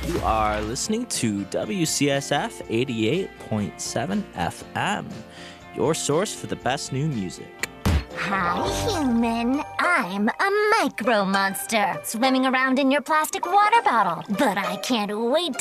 You are listening to WCSF 88.7 FM, your source for the best new music. Hi, human. I'm a micro monster swimming around in your plastic water bottle. But I can't wait